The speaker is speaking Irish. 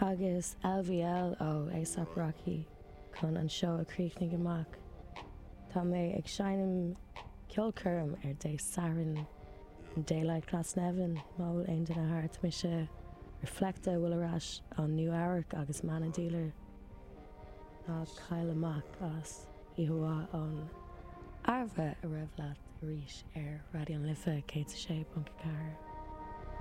agus LVL ó A$AP Rocky chun an seo a chríochnaigh amach. Tá mé ag seinim ceolcurm dé saran Daylight Class 11 má bhfuil aon den athart me se reflecta bhfuil arás an New Arc agus Mana Dealer ná cail amach as ihuá an arbha a raibh leat a ríis ar Radio Lifa 106.4.